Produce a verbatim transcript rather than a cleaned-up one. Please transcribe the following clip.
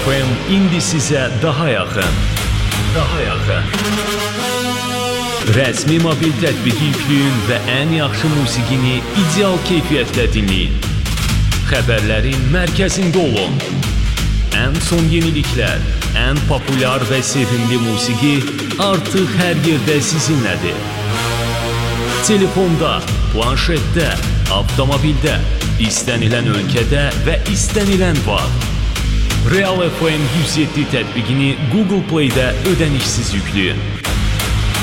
F M indi sizə daha yaxın. Daha yaxın. Rəsmi mobil tətbiqi yükləyin və ən yaxşı musiqini ideal keyfiyyətdə dinləyin. Xəbərlərin mərkəzində olun. Ən son yeniliklər, ən populyar və sevimli musiqi artıq hər yerdə sizinlədir. Telefonda, planşetdə, avtomobildə, istənilən ölkədə və istənilən vaxt. Real F M yüz yeddi tətbiqini Google Play-də ödənişsiz yükləyin.